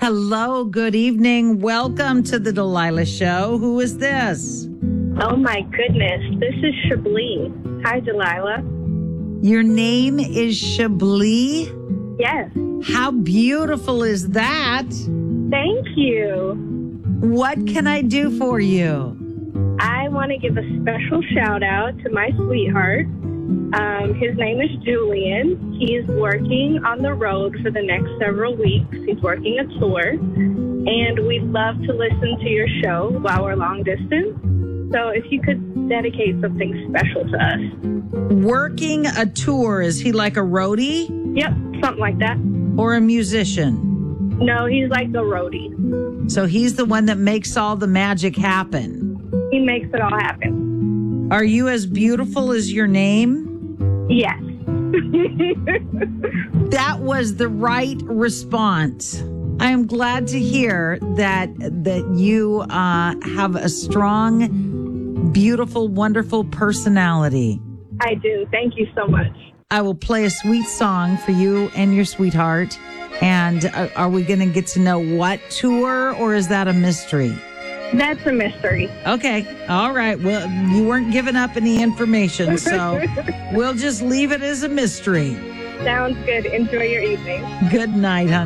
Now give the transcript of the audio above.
Hello, good evening. Welcome to the Delilah Show. Who is this? Oh my goodness, this is Chablis. Hi, Delilah. Your name is Chablis? Yes. How beautiful is that? Thank you. What can I do for you? I want to give a special shout out to my sweetheart. His name is Julian. He's working on the road for the next several weeks. He's working a tour, and we'd love to listen to your show while we're long distance. So if you could dedicate something special to us. Working a tour, is he like a roadie Yep, something like that. or a musician? No, he's like the roadie. So he's the one that makes all the magic happen. He makes it all happen. Are you as beautiful as your name? Yes. That was the right response. I am glad to hear that you have a strong, beautiful, wonderful personality. I do. Thank you so much. I will play a sweet song for you and your sweetheart. And are we going to get to know what tour, or is that a mystery? That's a mystery. Okay. All right. Well, you weren't giving up any information, so we'll just leave it as a mystery. Sounds good. Enjoy your evening. Good night, honey.